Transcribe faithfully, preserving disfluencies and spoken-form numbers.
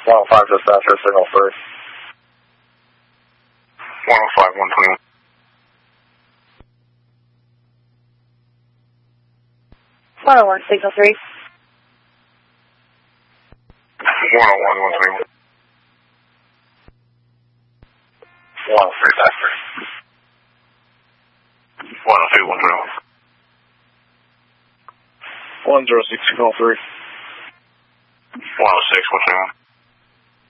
one oh five dispatcher, signal three. one oh five, one twenty-one. one oh one, signal three. one oh one, one twenty-one. one oh three, dispatcher. one oh two, one twenty-one. one oh six, signal three. one oh six, one twenty-one.